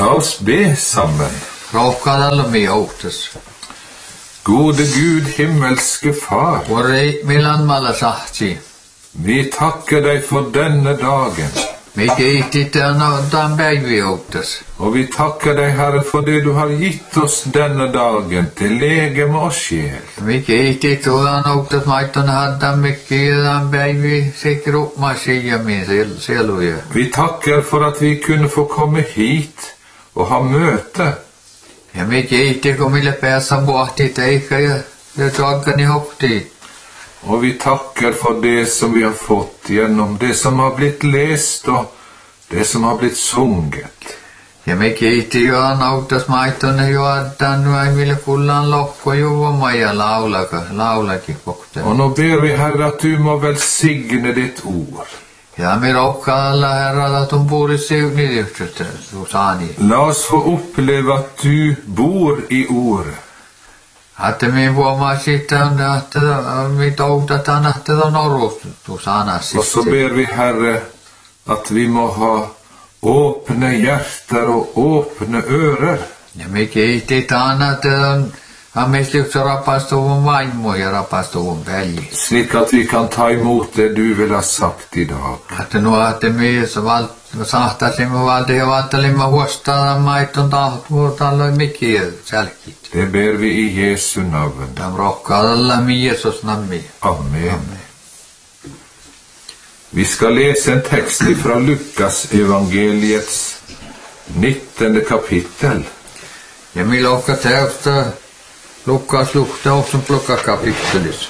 La oss be sammen. Rohkaat alla me outas. Gode Gud, himmelske Far, Vorrei milan mala sahti. vi takker deg for denne dagen. Me keitit dan päivi outas. Og vi takker deg, Herre, for det du har gitt oss denne dagen til legeme og sjel. Me keitit ulan outas maitan haddan mikki dan päivi sikru masia min seluja. Vi takker for at vi kunne få komme hit og ha møte. Ja me keitit kun mille päässä pohti teikka ja takkani hokti. Og vi takker for det som vi har fått gjennom det som har blitt lest og det som har blitt sunget. Ja me keitit jo autas maitan jo addan vai mille kullan lokko jo maja laulaki kokte. Og nå ber vi, Herre, at du må velsigne ditt ord. Ja me rohkaat alla herra att bor i sugnidykstet usani. La oss få oppleve at du bor i ordet. Att me vuoma sitten att me toudataan että on orustusana Og så ber vi, Herre, at vi må ha åpne hjerter og åpne ører. Ja me keitetään että amesliuks rapastuvun vaimo ja rapastuvun väli. Slik at vi kan ta imot det du vil ha sagt i dag. Että että me sahtasimme valta ja vattelimme huostaa maiton tahtuotalla mikiä sälkit. Det ber vi i Jesu navn. Tam rohkaat alla Jesus nammi. Amen. Vi skal lese en tekst fra Lukas evangeliets 19. kapittel. Ja me lohka täystä Lukas lukta också plocka kapittelis.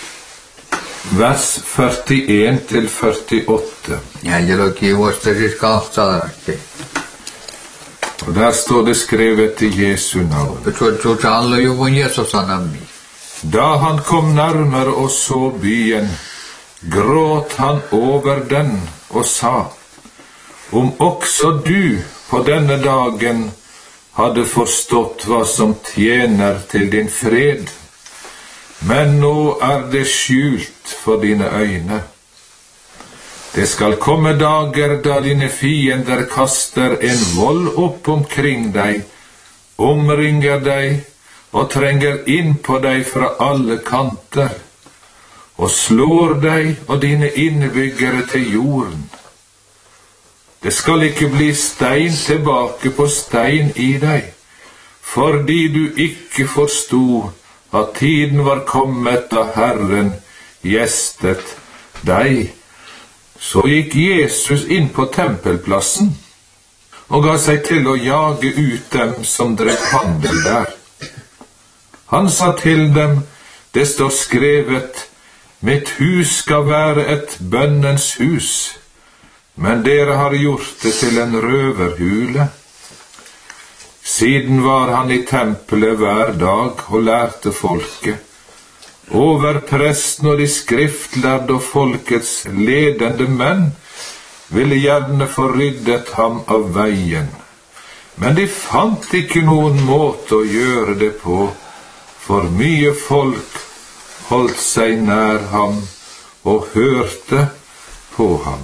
Vers 41 til 48. Ja jokin vuosta siis kahtaakki. Og der står det skrevet i Jesu navn. Betyder alla ju von Jesus anammi. Da han kom nærmere og så byen, gråt han over den og sa, om også du på denne dagen hadde forstått hva som tjener til din fred, men nå det skjult for dine øyne. Det skal komme dager da dine fiender kaster en vold opp omkring deg, omringer deg og trenger inn på deg fra alle kanter, og slår deg og dine innbyggere til jorden. Det skal ikke bli stein tilbake på stein i deg, fordi du ikke forstod at tiden var kommet da Herren gjestet deg. Så gikk Jesus inn på tempelplassen og ga seg til å jage ut dem som drev handel der. Han sa til dem, det står skrevet, mitt hus skal være et bønnens hus, men dere har gjort det til en røverhule. Siden var han i tempelet hver dag og lærte folket. Overpresten og de skriftlærde og folkets ledende menn ville gjerne få ryddet ham av veien. Men de fant ikke noen måte å gjøre det på, for mye folk holdt seg nær ham og hørte på ham.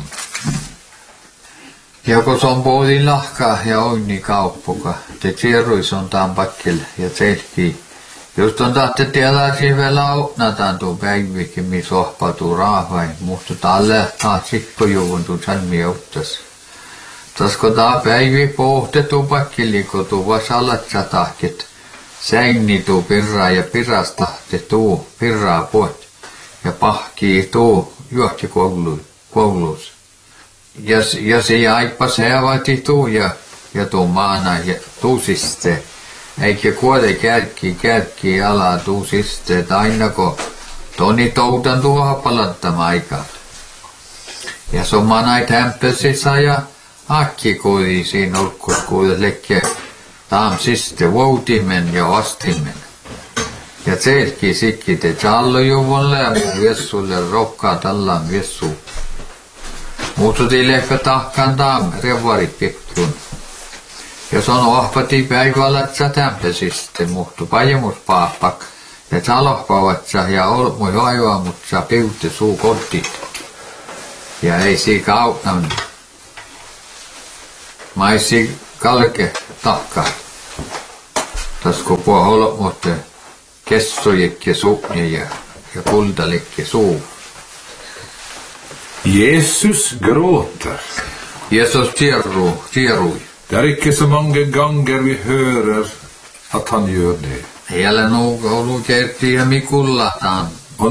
Joko son puhutin lahka ja onni kauppuka. Te tierruis on taan pakkil ja tselki. Just on tahti tiedäsi vielä autnataan tuu päivikin, missä ohpautuu raahai. Musta talle taa sikkojuvun tuu sanmi auttas. Tasko taa päivi pohte tuu pakkili, kun tuu vasalatsa tahkit. Säinni tuu pirraa ja pirastahti tuu pirraa puot. Ja pahkii tuu juohti kouluus. Ja se aippas heavati tuu ja tuu maana ja tuu siste. Eikä kuole kärki alaa tuu siste, että aina kun toni toutan tuohon palattamaan aikaa. Ja somma näitä hämpösissä ja akki kuuli siinä olkkus kuuli lekke taam siste voutimen ja ostimen. Ja tselki sikki te challojuvolle ja viessulle rokkaa tallaan viessu. Muututi lekka tahkan taam revarit pikkun. Ja sano ahpati päivälätsä tämpesiste muhtu pajemus paappak. Ja talohpavatsa ja olmui hoivamutsa piutti suu kortit. Ja ei si kautnan. Maisi kalke takka. Tasko puolella mutta kessojekke suunja ja kuldalikke suu. Jesus gråter. Jesus tierui. Det er ikke så mange ganger vi hører at han gjør det. Heillä noulu kerti ja mikullataan. Og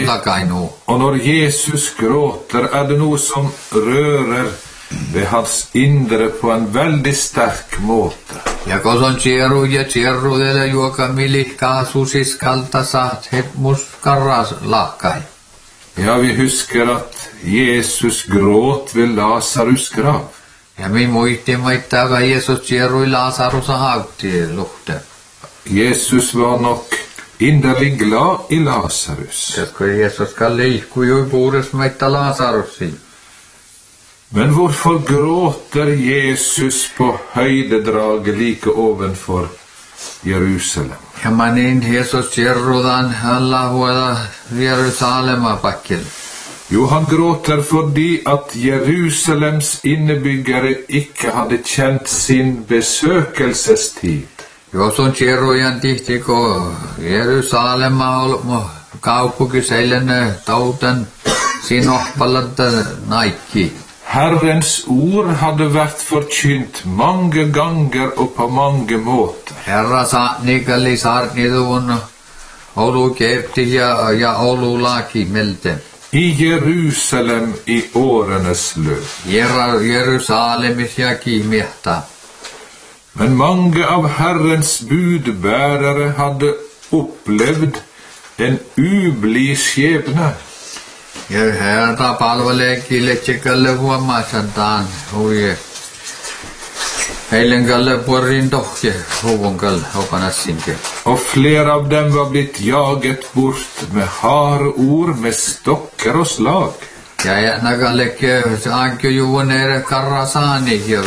når Jesus gråter, er det noe som rører ved hans indre på en veldig sterk måte. Ja koson tierudella juoka milihkaa susiskalta saat muskarras lahkai. Ja, vi husker at Jesus gråt ved Lazarus grav. Ja mi muistimme, että Jesus tierui Lasarusa haukti luhte. Jesus var nok inderlig glad i Lazarus. Koska Jesus liikkui jo puures meitä Lasarusiin. Men hvorfor gråter Jesus på høydedraget like ovenfor Jerusalem? Ja manin Jesus tierrudan alla huoda Jerusalema pakkel. Jo, han gråter fordi at Jerusalems innebyggere ikke hadde kjent sin besøkelsestid. Jos on tierrujan tihtiko Jerusalema olmo kaupunkiseillenne tauten sinohpallanta naikki. Herrens ord hadde vært forkynt mange ganger og på mange måter. Herra saatnikalli saarniduvun olu kerti ja olu laki melte. I Jerusalem i årenes løp. Jerusalemis ja kiimiehta. Men mange av Herrens budbærere hadde opplevd en ublid skjebne. Ja herta palvelee kiletsikalle huomaasantaan huije. Heilen kalle puorin tohke huvun kalle hopanassinke. Og flere av dem var blitt jaget bort med harde ord, med stokker og slag. Ja nakalleke ankjujuun ere karrasaani ja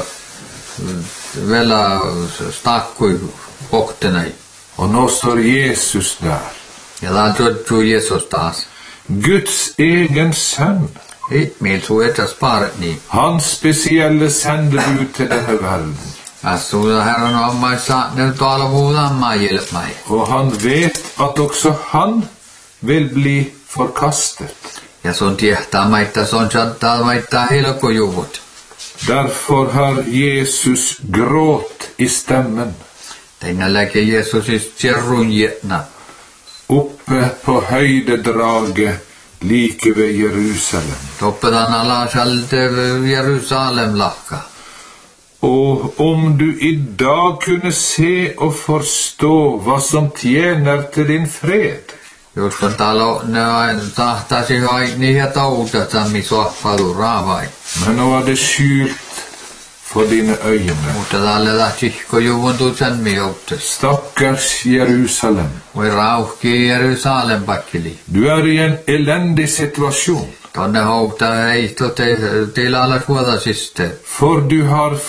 vela stakkui kohtenai. Og nå står Jesus der. Ja laatuttu Jesus taas. Guds egen sønn. Meil suetas parni. Hans spesielle sendebud til denne verden. Asuda herran ommai saatnel tuolla puhutaan maajilmai. Og han vet at også han vil bli forkastet. Ja sun tiehtaa maittaa son chattaa maittaa hilkujuvut. Derfor har Jesus gråt i stemmen. Teinälläke Jeesusis tjerrunjetna. Oppe på høydedraget like ved Jerusalem. Toppedan alasalte Jerusalem lahka. Og om du i dag kunne se og forstå hva som tjener til din fred. Jos kun talo ne tahtasi haini ja tautata suoppadu raavai. Men nå er det skjult for dine øyne. Mutta tälle tahtiko juvun tutsan mijoutes. Stakkars Jerusalem. Voi rauhki Jerusalem pakkili. Du er i en elendig situasjon. Tonne houkta ei tilalla suodasiste. For du har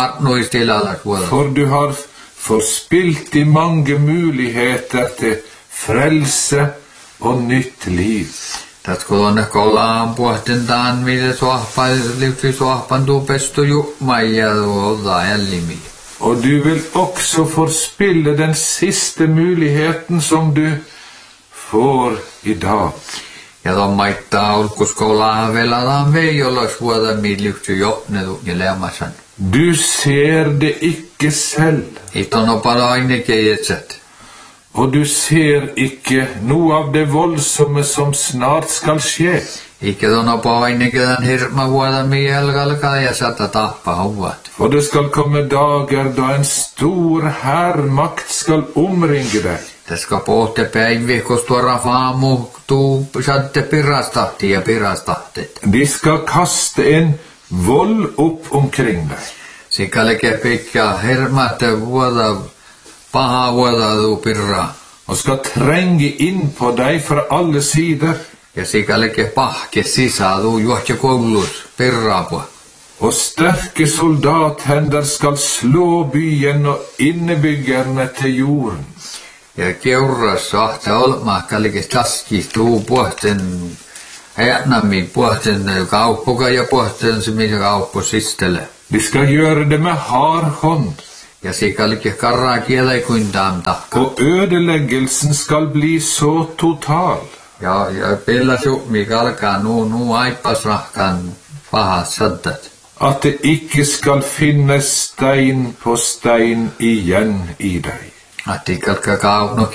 forspilt de mange muligheter til frelse og nytt liv. Tatko tonne kollaan puhtentaan, mitä suohpan tuupestu juhmai ja tuolta ällimi. Og du vil også forspille den siste muligheten som du får i dag. Ja ton maittaa ulkuskolaan velataan veijolas vuota miljyksy jopnetu ja leamasan. Du ser det ikke selv. Itono pala aine keijetsät. Og du ser ikke noe av det voldsomme som snart skal skje. Ikke tono paine kedan hirma vuota mielkalkaa ja sata tappa huvat. For det skal komme dager da en stor hærmakt skal omringe deg. Det skal pohte päivi, kun tuoda faamu tuu satte pirastahti ja pirastahtet. De skal kaste en vold opp omkring deg. Sikaleke pikka hirmate vuota paha vuota tuu pirraa. Og skal trenge inn på deg fra alle sider. Ja sikaleke pahke sisään tuu juohtja koulus pirraapua. Og sterke soldathender skal slå byen og innebyggerne til jorden. Ja keurras sahta olmahkalike taskis tuu puhten äänämi puhten kauppuka ja puhten se mitä kauppu sistele. De skal gjøre det med hard hånd, ja sikälikin karraa kielei kuin tahka. og ødeleggelsen skal bli så total, Ja pillasu mikä alkaa nu aippas rahkan pahas saddat. at det ikke skal finnes stein på stein igjen i deg. Att ikalka kaupno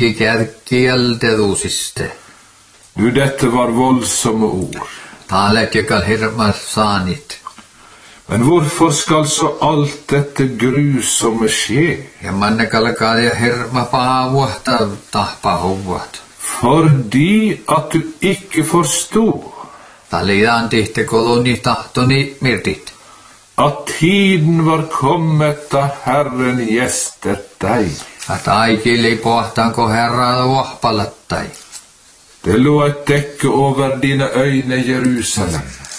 kielteruusiste. Du, dette var voldsomme ord. Taalet ikal hirmas saanit. Men hvorfor skal så alt dette grusomme skje? Ja manne kalkaa ja hirma paha vuotta tahpa huvuat. Fordi at du ikke forstod Taliaan tihte koloni tahtoni mirtit. at tiden var kommet da Herren gjestet deg. Att aikili pohtaanko herraa vuohpalattai. Det lå et dekke over dine øyne, Jerusalem.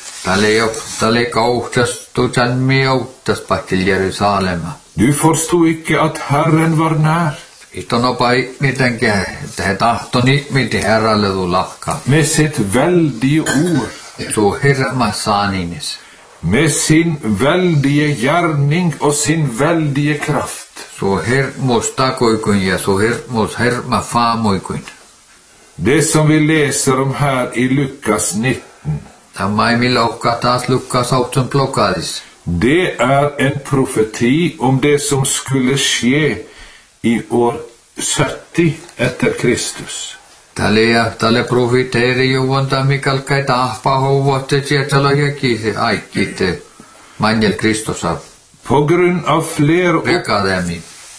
Tali kauhtas tutan miauttas pakil Jerusalema. Du forstod ikke at Herren var nær, Itonopai mitenkään, että he tahtoni miti herralle tulahkaa. med sitt veldige ord, Su hirma saaninis. med sin veldige gjerning og sin veldige kraft. Su hirmus takuikuin ja su hirmus hirma faamuikuin. Det som vi leser om her i Lukas 19, Tämä ei milloinkaan taas lukkaa sautun blokadis. det er en profeti om det som skulle skje i år 70 etter Kristus. Tälle profiteeri juonta mikal kai tahpa huvuotte tietällä jäkisi aikitte. Manjel Kristosa På grunn av rekademi.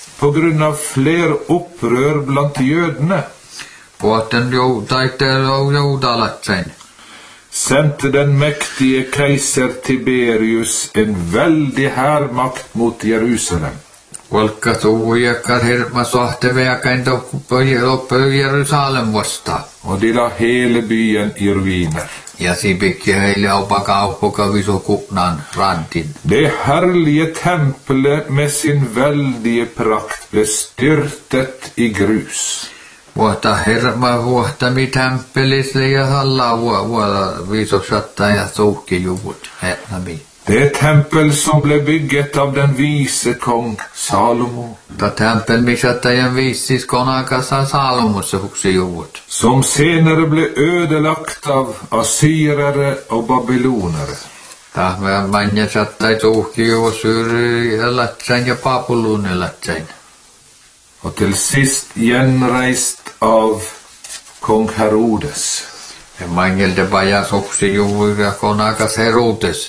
flere opprør blant jødene Puotten joudalatsain. sendte den mektige keiser Tiberius en veldig hærmakt mot Jerusalem. Kolka tuujakkar hirma sohteveakain loppu Jerusalem vasta. Og de la hele byen i ruiner. Ja sipikki heille opa kauppoka viso kupnan rantin. Det herlige tempelet med sin veldige prakt ble styrtet i grus. Vuotta hirma vuotta mitämppelisle ja halla vuoda viso satta ja suukkijuvut. Etnami. Det tempel som ble bygget av den vise kong Salomo, Ta tempel misattajan viissis konakassa Salomossa huksijuvut. som senere ble ødelagt av asyrere og babylonere. Ta manja sattai suukkijuvut syyri latsain ja papuluun latsain. Og til sist gjenreist av kong Herodes. Ja manjelta pajas huksijuvut ja konakas Herodes.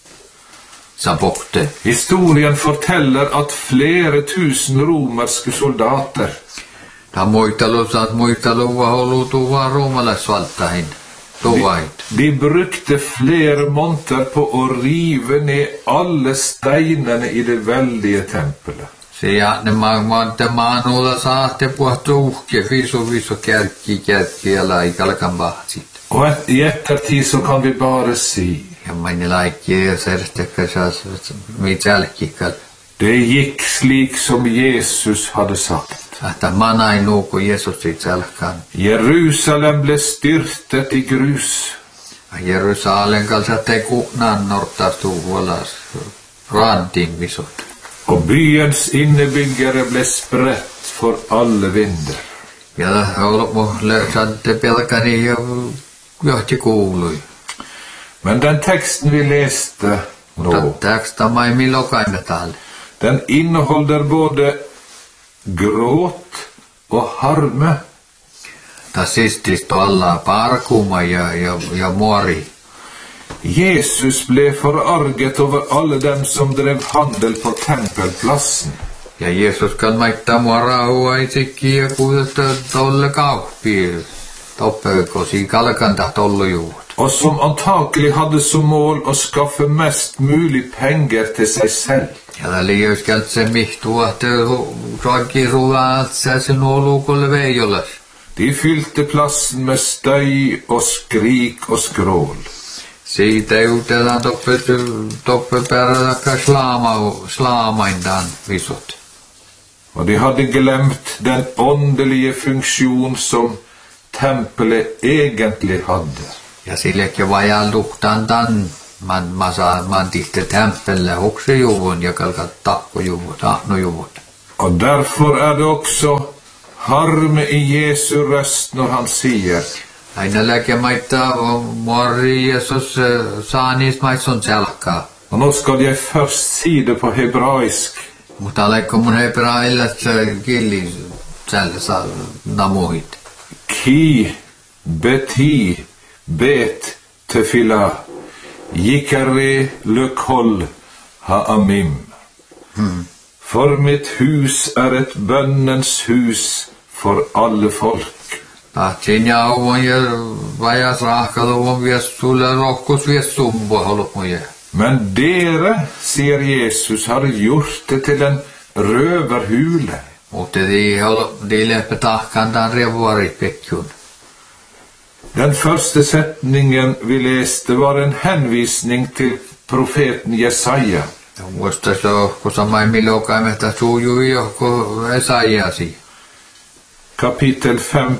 Sabokte. Historien forteller at flere tusen romerske soldater Ta muisteluva holutuva roomalaisvaltahin. Tuvait. de brukte flere måneder på å rive ned alle steinene i det veldige tempelet. Ja ne maanuulla saatte puhtu uhke visu kärkki ja laikalkan bahtit. Og i ettertid så kan vi bare si Ja mani laikki ja serstekkasas mitälkikal. det gikk slik som Jesus hadde sagt. Että manai nuuku Jeesus itselkan. Jerusalem ble styrtet i grus, Jerusalem kanssa te kuhnaan nortastu huolas rantin visut. og byens innebyggere ble spredt for alle vinder. Ja olmo löysätte pelkani ja johti kuului. Men den teksten vi leste nå, Tästä mai milloin täällä. den inneholder både gråt og harme. Ta sistis tuolla parkuma ja muori. Jesus ble forarget over alle dem som drev handel på tempelplassen. Ja Jeesus kan maittaa mua rauhaa itsekin ja kuulta tolle kauppi. Toppökosi kalkanta tollu juut. Og som antakelig hadde som mål å skaffe mest mulig penger til seg selv. Ja ta liiuskält se mihtuu, että soikki ruuaa, että se nuoluukolle veijolas. De fylte plassen med støy og skrik og skrål. Siitä jutellaan toppepääräkä slaamaintaan visut. Og de hadde glemt den åndelige funksjon som tempelet egentlig hadde. Ja sillekin vajaa luhtaan Man tihti tempelle också juvun ja kalkat takkojuvut, ahnojuvut. Och därför det också harme i Jesu röst när han säger: Aina läkemaita mori Jesus saanis maitsun selkaa. Och nu ska jag först säga det på hebraisk. Mutta alekko mun hebraillat killi sällessä namuhit. Ki beti bet tefila jikare lökoll ha-amim. För mitt hus ett bönnens hus för alla folk. Tahtsin jauvon ja vajas rahkaluvon viestulle rohkusviestumbo halupmoje. Men dere, säger Jesus, har gjort det till en rövarhule. Mutta de läppe tahkan tämän revuaripekjun. Den första sättningen vi läste var en hänvisning till profeten Jesaja. Muista se on, kun samai milokaimehta suujui johko Esaiasi. Kapitel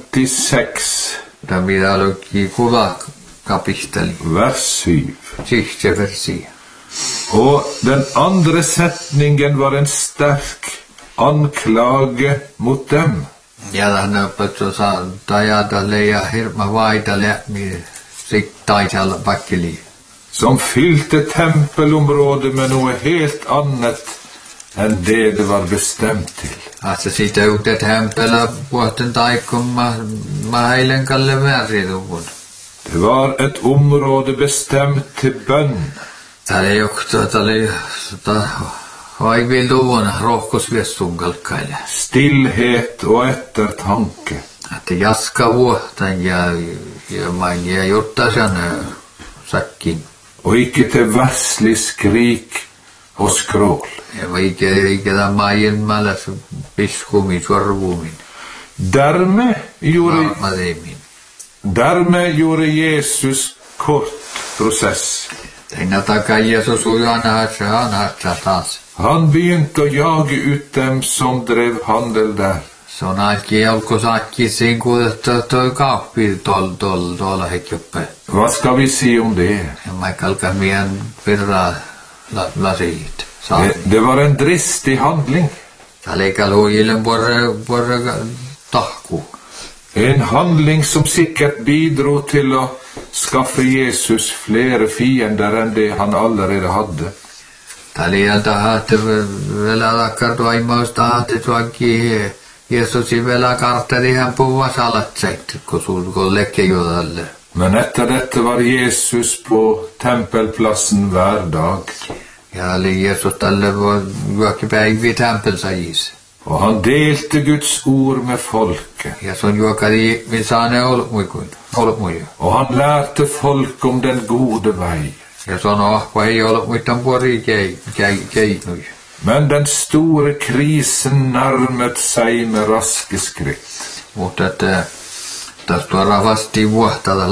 56. Tämä mitä olikin kuva kapisteli. Vers 7. Siksi versi. Och den andra sättningen var en stark anklage mot dem. Ja tänne saa tajatalle ja hirma vaitalle, niin sitten taisella pakkeliin. Som fyllde tempelområdet med något helt annat än det var bestämt till. Alltså siitä uutta tempelä vuoten taikon mä heilen kalle väärinuvun. Det var ett område bestämt till bön. Täällä ei ole vaikviltuvun rohkosviestun kalkkaille. Stillhet och eftertanke. Että jaska vuotan ja juttaisen säkkin. Och icke till värslig skrik och skrål. Ja vaikka tämän maien mäläs piskumin, sorvumin. Därmed gjorde Jesus kort process. Tänä takaa Jeesus ujana taas. Han begynte att jaga ut dem som drev handel där. Se on ainakin alkusakki siinä, kun toi kauppi tuolla heikköppä. Vad ska vi se om det? Ja mä kalkan meidän virraa lasit. Det var en dristig handling. Täällä eikä luilen porre tahku. En handling som säkert bidrog till att skaffa Jesus fler fiender än det han allerede hade. Täällä ei tahti vielä takartoimaus tahti tuokin Jeesusin vielä kartteli hän puhua salatseit, kun lekkejuodalle. Men efter detta var Jesus på tempelplatsen hver dag. Ja oli Jeesus tälle juokkipäivi tempelsajis. Och han delte Guds ord med folket. Ja se on juokari, vi saane olmuja. Och han lärte folk om den gode väg. Ja se on ahpa ei olmuitan puori keinui. Men den store krisen närmade sig med raske skritt. Mutta että tästä tuodaan vasti vuohtada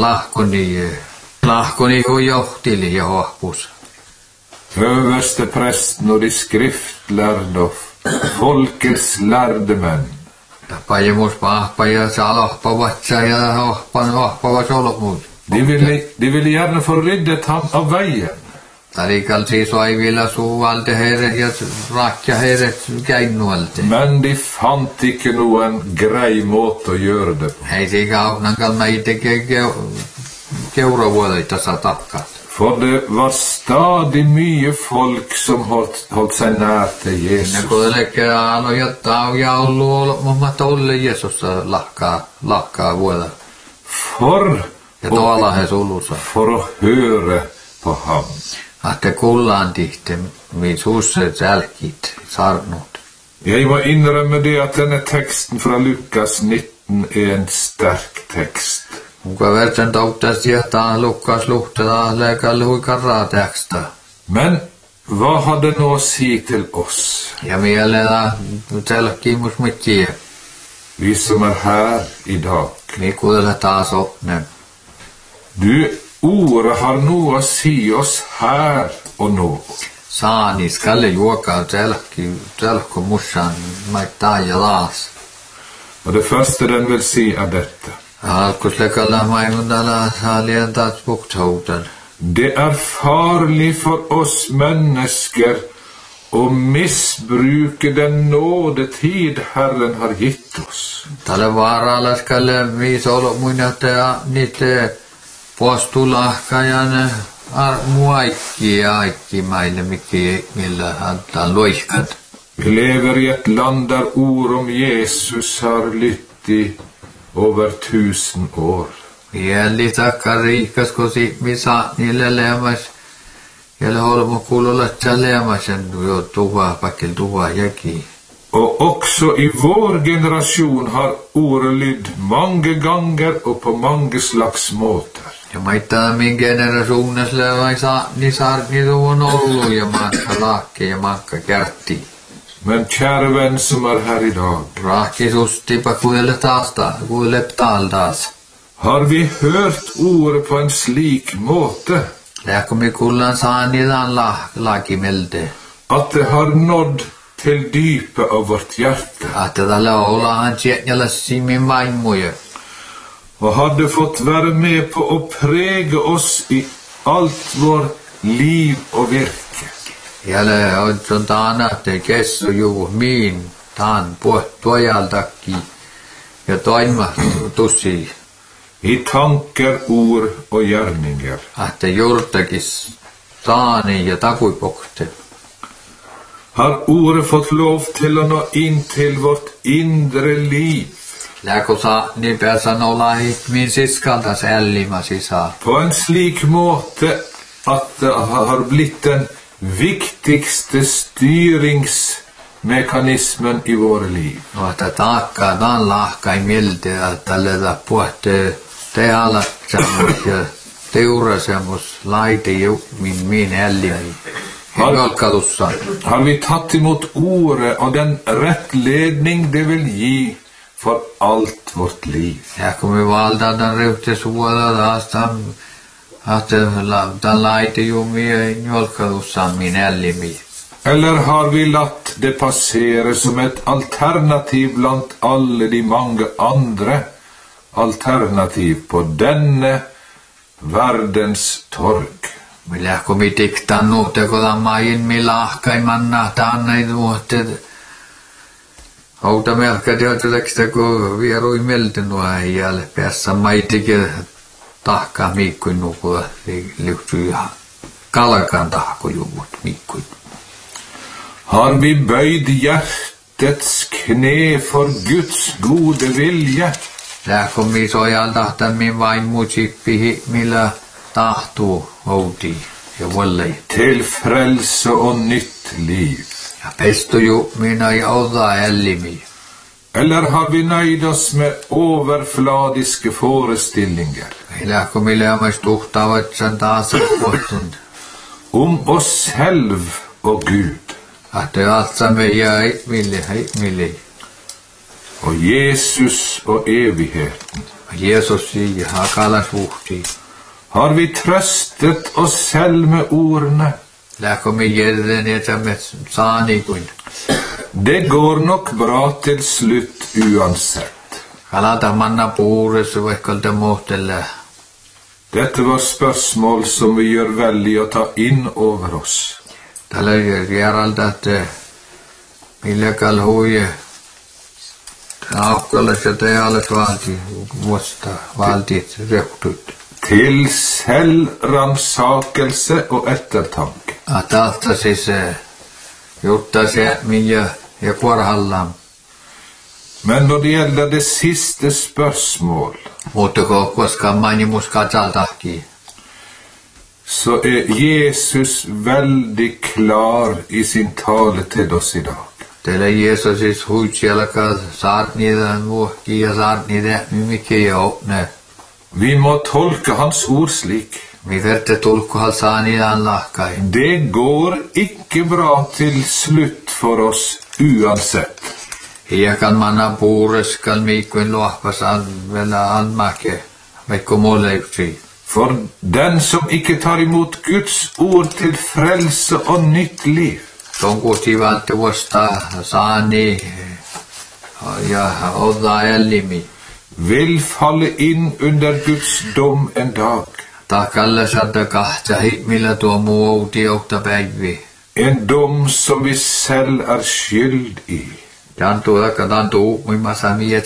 lahkoni hui johtili ja hohpus. Översteprästen och de skriftlärda och folkets lärde män. Pajemus ahpa ja salahpa vatsa ja ahpa vas olmuja. De ville gärna få ryddet han av vägen. Tarikal siis vaivilla suuvalde heidät ja rakja heidät käinnualte. Men de fant ikke noen grei måte å gjøre det på. Hei se kaunangal meitä keuravuodeita saa takkaat. For det var stadig mye folk som holdt seg nær til Jesus. Ne kuitenkin aloja ja ollut mamma tolle Jeesusta lakkaa vuoda. Ja tuolla he sulussa. For å høre på ham. Ahte kullaan tihti, min suusset sälkit sarnut. Jeg må innrømme det at denne teksten fra Lukas 19 en sterk tekst. Muka versen tauttas sieltä Lukas luhtela läkällä huikarraa teksta. Men hva har det nå å si til oss? Ja mielellä selkimus mittiä. Vi som her i dag. Mi kuulla taas opne. Ordet har noe å si oss her og nå. Saani skalle juokaa selkku mussan maittaa ja laas. Og det første den vil si dette. Alkuslekalla maimundala saalien taas puktoutan. Det farlig for oss mennesker å misbruke den nådetid Herren har gitt oss. Tällä vaaralla skalle viisolo muinata niitä postulahkajan muaikki meille millä antaa loihkat. Vi lever i et land der ord om Jesus har lytt i over 1000 år. Jälli takka riikas kosi misa niille leemas. Jälle holmo kuulolla leemas jo tuva pakkel tuva jäki. Og også i vår generasjon har ordet lydd mange ganger og på mange slags måter. Ja maittaa min generationes leevaisa ni sarni tuvon ollu ja maakka laakke ja maakka kärtti. Men kjære venn som her i dag, Raakki sustipa kuille taldas. Har vi hørt ordet på en slik måte Lähkomi kullan saanidan lakimelde. at det har nådd til dypet av vårt hjerte, Että tällä olahan tjetjällä simin vaimmuja. og hadde fått være med på å prege oss i alt vår liv og virke. Jälle on taana te kessu juu miin taan tuojaltakki ja toima tussi. I tanker, ord og gjerninger. Että juurtakis taani ja takuipokte. Har ordet fått lov til å nå inn til vårt indre liv Lähko saa niin pääsän olla min siskaltas ällimä sisään. på en slik måte at det har blitt den viktigste styringsmekanismen i våre liv. No, että taakkaa taan lahkai milti, että tällä puhutte te alatsamus ja teurasemus laiti min älliä. Himmelkalussa. Har vi tatt imot ordet og den rettledning det vil gi for alt vårt liv? Ja kun me valtaan reutte suola taas tämän laiti himmelkalussa min älliä. Eller har vi latt det passere som et alternativ blant alle de mange andre alternativ på denne verdens torg? Millä kun mi diktanut kun main mi lahkai manna taanai tuotte. Auta melkä tietysti kun vierui meltinu jälle päässä maitikin tahkaa miikkuin nukua lyhtyy kalkan tahko juvut miikkuin. Har vi bøyd hjertets kne for Guds gode vilje? Lähkon mi sojalta min vain musiikkihi millä tahtuu outi ja vollei. Til frelse og nytt liv? Ja pestu ju minä ei auta ellimi. Eller har vi nøyd oss med overfladiske forestillinger Lähkon mi lämmäs tuhtavat sen taas puhtun. om oss selv og Gud Att det alltså med jag mille. og Jesus og evigheten? Jesus sier hakala suhti. Har vi trøstet oss selv med ordene? Lähkon mi jerden että med saanikuin. Det går nok bra til slutt uansett. Kalata manna puures vaikkalta muhtelle. Dette var spørsmål som vi gjør vel i å ta inn over oss. Tällä järalta että millä kalhuije. Aukkalas ja tealet valtit røhtut. Til selvransakelse og ettertanke. Att allt siis jutta se minä ja kuorhallam. Men når det gjelder det siste spørsmål, Mutta koska manimus katsaltahki. så Jesus veldig klar i sin tale til oss i dag. Teillä Jeesus siis huitsielaka saat niitä muhki ja saat niitä mimikki ja opne. Vi må tolke hans ord slik. Mi verte tulkuhal saa niitä lahkai. Det går ikke bra til slutt for oss uansett. Hiekan manna puureskal miikkuin luohpasaan vielä anmake. Vaikka muleipsi. For den som ikke tar imot Guds ord til frelse og nytt liv, Tonkusti valti vuosta saani ja odda ellimi. vil falle inn under Guds dom en dag. Takalle sadda kahtahi, millä tuo muuti okta päivi. En dom som vi selv er skyld i. Jantu taka tantu uimasa miet